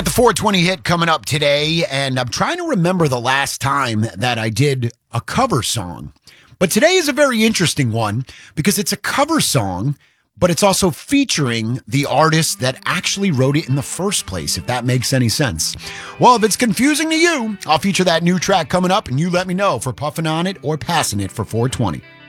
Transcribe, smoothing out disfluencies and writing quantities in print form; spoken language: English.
The 420 hit coming up today, and I'm trying to remember the last time that I did a cover song. But today is a very interesting one because it's a cover song, but it's also featuring the artist that actually wrote it in the first place, if that makes any sense. Well, if it's confusing to you, I'll feature that new track coming up, and you let me know if we're puffing on it or passing it for 420.